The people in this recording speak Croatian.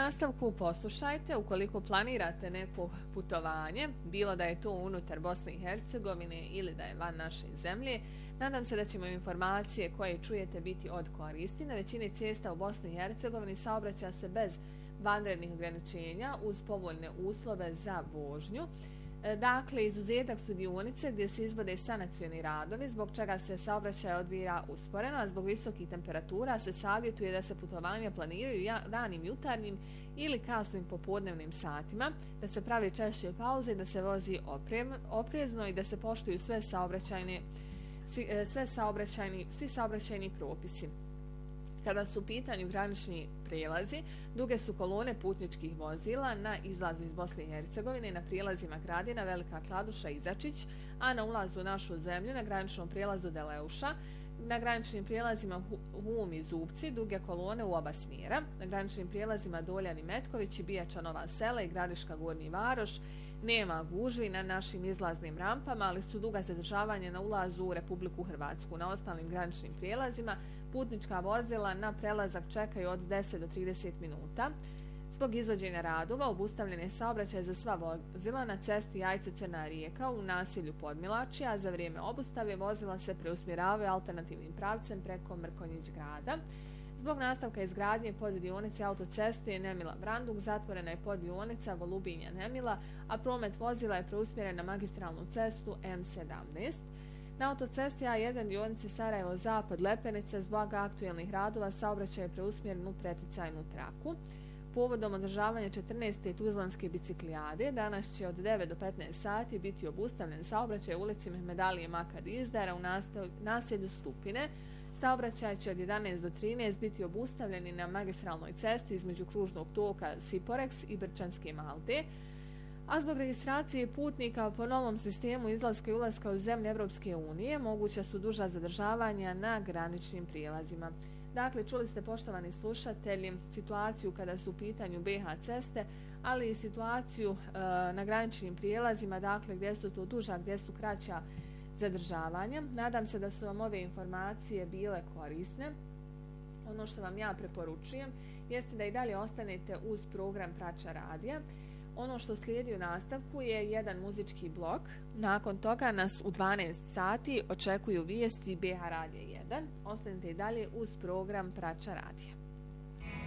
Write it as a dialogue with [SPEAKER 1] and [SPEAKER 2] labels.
[SPEAKER 1] nastavku poslušajte, ukoliko planirate neko putovanje, bilo da je to unutar Bosne i Hercegovine ili da je van naše zemlje, nadam se da ćemo informacije koje čujete biti od koristi. Na većini cesta u Bosni i Hercegovini saobraća se bez vanrednih ograničenja uz povoljne uslove za vožnju. Dakle, izuzetak su dionice gdje se izvode sanacioni radovi, zbog čega se saobraćaj odvija usporeno, a zbog visokih temperatura se savjetuje da se putovanja planiraju ranim jutarnjim ili kasnim popodnevnim satima, da se pravi češće pauze, da se vozi oprezno i da se poštuju svi saobraćajni propisi. Kada su u pitanju granični prijelazi, duge su kolone putničkih vozila na izlazu iz Bosne i Hercegovine na prijelazima Gradina, Velika Kladuša i Začić, a na ulazu u našu zemlju na graničnom prijelazu Deleuša, na graničnim prijelazima Hum i Zubci, duge kolone u oba smjera, na graničnim prijelazima Doljan i Metković i Bijača Nova Sela i Gradiška Gornji Varoš nema gužvi na našim izlaznim rampama, ali su duga zadržavanja na ulazu u Republiku Hrvatsku. Na ostalim graničnim prijelazima putnička vozila na prelazak čekaju od 10 do 30 minuta. Zbog izvođenja radova obustavljen je saobraćaj za sva vozila na cesti Jajce-Crna Rijeka u naselju Podmilači, a za vrijeme obustave vozila se preusmjeravaju alternativnim pravcem preko Mrkonjić grada. Zbog nastavka izgradnje poddionice autoceste Nemila-Branduk zatvorena je poddionica Golubinja-Nemila, a promet vozila je preusmjeren na magistralnu cestu M17. Na autocesti A1 dionici Sarajevo-Zapad Lepenica zbog aktuelnih radova saobraćaj je preusmjeren u preticajnu traku. Povodom održavanja 14. Tuzlanske biciklijade danas će od 9 do 15 sati biti obustavljen saobraćaj u ulici Mehmedalije Makar Izdara u naselju Stupine. Saobraćaj će od 11 do 13 biti obustavljeni na magistralnoj cesti između kružnog toka Siporex i Brčanske Malte, a zbog registracije putnika po novom sistemu izlaska i ulaska u zemlje Evropske unije moguća su duža zadržavanja na graničnim prijelazima. Dakle, čuli ste, poštovani slušatelji, situaciju kada su u pitanju BiH ceste, ali i situaciju na graničnim prijelazima, dakle gdje su to duža, gdje su kraća zadržavanja. Nadam se da su vam ove informacije bile korisne. Ono što vam ja preporučujem jeste da i dalje ostanete uz program Praća radija. Ono što slijedi u nastavku je jedan muzički blok. Nakon toga nas u 12 sati očekuju vijesti BiH Radija 1. Ostanite i dalje uz program Praća radija.